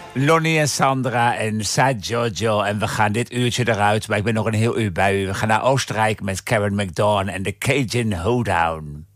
Lonnie en Sandra en Sad Jojo. En we gaan dit uurtje eruit, maar ik ben nog een heel uur bij u. We gaan naar Oostenrijk met Karen McDawn en de Cajun Hoedown.